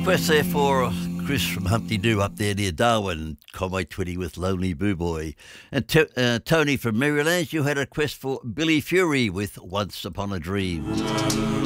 Request there for Chris from Humpty Doo up there near Darwin, Conway 20 with Lonely Boo Boy. And Tony from Maryland, you had a request for Billy Fury with Once Upon a Dream.